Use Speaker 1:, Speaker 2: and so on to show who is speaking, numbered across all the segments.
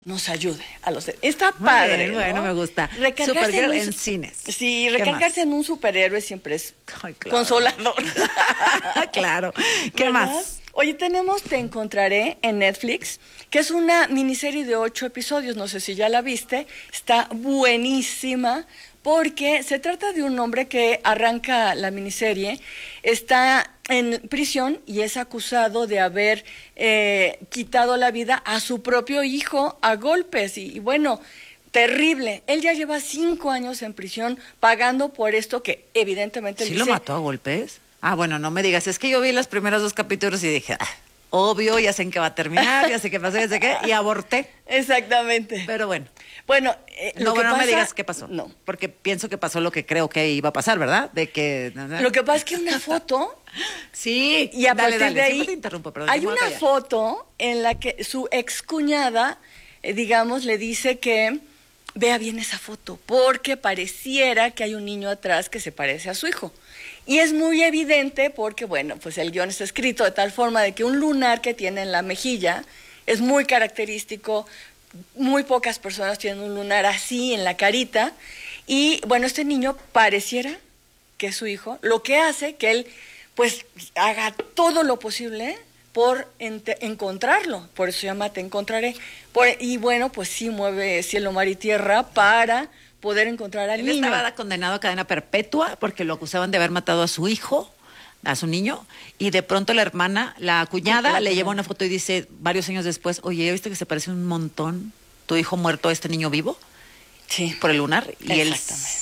Speaker 1: nos ayude a los... Está padre,
Speaker 2: bien, bueno,
Speaker 1: ¿no?
Speaker 2: me gusta.
Speaker 1: Recargarse
Speaker 2: Supergirl
Speaker 1: en
Speaker 2: en cines.
Speaker 1: Sí,
Speaker 2: ¿Qué
Speaker 1: recargarse en un superhéroe siempre es
Speaker 2: Ay, claro.
Speaker 1: consolador.
Speaker 2: Claro. ¿Qué
Speaker 1: ¿Verdad?
Speaker 2: más?
Speaker 1: Oye, tenemos Te Encontraré en Netflix, que es una miniserie de 8 episodios, no sé si ya la viste, está buenísima, porque se trata de un hombre que arranca la miniserie, está en prisión y es acusado de haber quitado la vida a su propio hijo a golpes, y bueno, terrible. Él ya lleva 5 años en prisión pagando por esto que evidentemente
Speaker 2: ¿Sí
Speaker 1: dice...
Speaker 2: lo mató a golpes? Ah, bueno, no me digas. Es que yo vi los primeros 2 capítulos y dije, obvio, ya sé en qué va a terminar, ya sé qué pasó, ya sé qué, y aborté.
Speaker 1: Exactamente.
Speaker 2: Pero bueno.
Speaker 1: Bueno,
Speaker 2: No,
Speaker 1: que
Speaker 2: no me
Speaker 1: pasa-
Speaker 2: digas qué pasó.
Speaker 1: No.
Speaker 2: Porque pienso que pasó lo que creo que iba a pasar, ¿verdad? De que...
Speaker 1: Lo que pasa es que una foto,
Speaker 2: Sí,
Speaker 1: y a
Speaker 2: dale,
Speaker 1: partir
Speaker 2: dale.
Speaker 1: de
Speaker 2: Siempre
Speaker 1: ahí,
Speaker 2: te interrumpo, perdón.
Speaker 1: hay
Speaker 2: me voy a
Speaker 1: una
Speaker 2: callar.
Speaker 1: foto en la que su excuñada, digamos, le dice que vea bien esa foto, porque pareciera que hay un niño atrás que se parece a su hijo. Y es muy evidente porque, bueno, pues el guión está escrito de tal forma de que un lunar que tiene en la mejilla es muy característico. Muy pocas personas tienen un lunar así en la carita. Y bueno, este niño pareciera que es su hijo, lo que hace que él pues haga todo lo posible por encontrarlo. Por eso se llama Te Encontraré. Y bueno, pues sí mueve cielo, mar y tierra para poder encontrar al
Speaker 2: Él
Speaker 1: niño.
Speaker 2: estaba condenado a cadena perpetua porque lo acusaban de haber matado a su hijo, a su niño, y de pronto la hermana, la cuñada, le lleva una foto y dice, varios años después, oye, ¿ya viste que se parece un montón tu hijo muerto a este niño vivo?
Speaker 1: Sí.
Speaker 2: Por el lunar. Y él,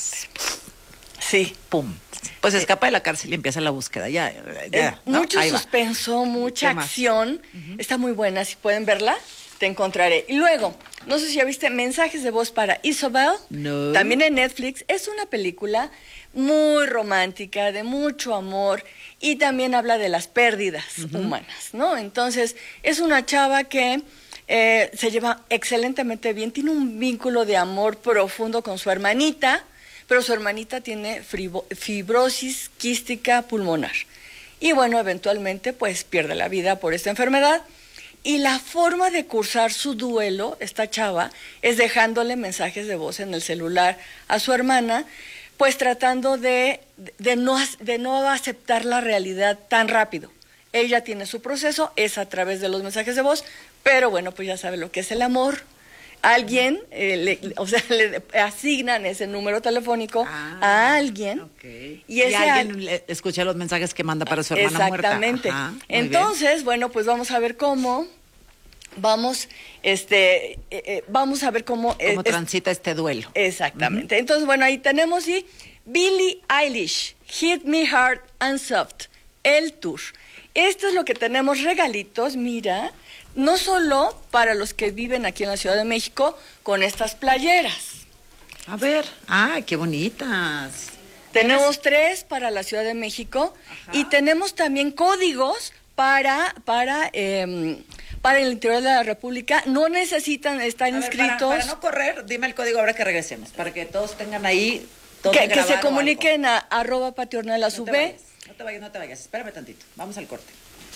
Speaker 1: Sí.
Speaker 2: pum, pues escapa de la cárcel y empieza la búsqueda. Ya, ¿no?
Speaker 1: Mucho
Speaker 2: Ahí va.
Speaker 1: suspenso, mucha
Speaker 2: ¿Qué más?
Speaker 1: acción. Está muy buena, si pueden verla, Te Encontraré. Y luego, no sé si ya viste Mensajes de Voz para Isabel.
Speaker 2: No.
Speaker 1: También en Netflix. Es una película muy romántica, de mucho amor, y también habla de las pérdidas humanas, ¿no? Entonces, es una chava que se lleva excelentemente bien, tiene un vínculo de amor profundo con su hermanita, pero su hermanita tiene fibrosis quística pulmonar. Y bueno, eventualmente pues pierde la vida por esta enfermedad. Y la forma de cursar su duelo, esta chava, es dejándole mensajes de voz en el celular a su hermana, pues tratando de no aceptar la realidad tan rápido. Ella tiene su proceso, es a través de los mensajes de voz, pero bueno, pues ya sabe lo que es el amor. Alguien, le asignan ese número telefónico a alguien.
Speaker 2: Okay.
Speaker 1: Y ese
Speaker 2: alguien escucha los mensajes que manda para su hermana muerta.
Speaker 1: Exactamente.
Speaker 2: Ajá, muy
Speaker 1: Entonces, bueno, pues vamos a ver cómo vamos a ver cómo
Speaker 2: transita este duelo.
Speaker 1: Exactamente. Entonces, bueno, ahí tenemos Billie Eilish, Hit Me Hard and Soft, el tour. Esto es lo que tenemos, regalitos, mira, no solo para los que viven aquí en la Ciudad de México con estas playeras.
Speaker 2: A ver, qué bonitas.
Speaker 1: Tenemos 3 para la Ciudad de México. Ajá. Y tenemos también códigos para el interior de la República. No necesitan estar inscritos.
Speaker 2: Para no correr, dime el código ahora que regresemos, para que todos tengan ahí
Speaker 1: que se comuniquen a @patiornelasub.
Speaker 2: No te vayas, espérame tantito, vamos al corte.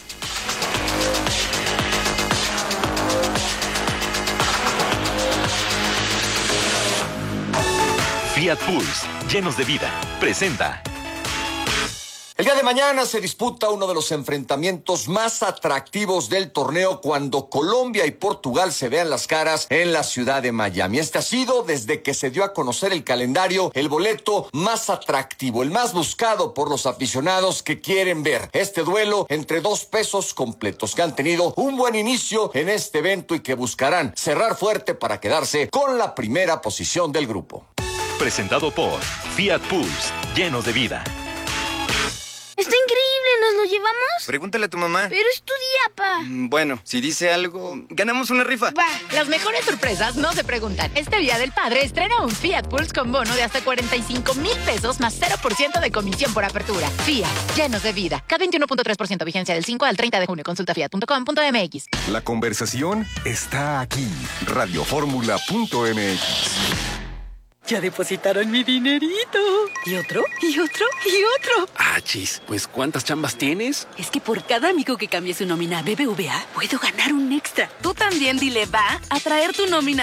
Speaker 3: Fiat Pulse, llenos de vida, presenta.
Speaker 4: El día de mañana se disputa uno de los enfrentamientos más atractivos del torneo cuando Colombia y Portugal se vean las caras en la ciudad de Miami. Este ha sido, desde que se dio a conocer el calendario, el boleto más atractivo, el más buscado por los aficionados que quieren ver este duelo entre 2 pesos completos que han tenido un buen inicio en este evento y que buscarán cerrar fuerte para quedarse con la primera posición del grupo.
Speaker 3: Presentado por Fiat Pulse, llenos de vida.
Speaker 5: Está increíble, ¿nos lo llevamos?
Speaker 6: Pregúntale a tu mamá.
Speaker 5: Pero es tu día, pa.
Speaker 6: Bueno, si dice algo, ganamos una rifa.
Speaker 5: Va.
Speaker 7: Las mejores sorpresas no se preguntan. Este Día del Padre estrena un Fiat Pulse con bono de hasta 45,000 pesos más 0% de comisión por apertura. Fiat, llenos de vida. K21.3% vigencia del 5 al 30 de junio. Consulta fiat.com.mx.
Speaker 8: La conversación está aquí. Radioformula.mx. Ya depositaron mi dinerito. ¿Y otro? ¿Y otro? ¿Y otro?
Speaker 9: Achis, pues ¿cuántas chambas tienes?
Speaker 8: Es que por cada amigo que cambie su nómina a BBVA, puedo ganar un extra. Tú también dile va a traer tu nómina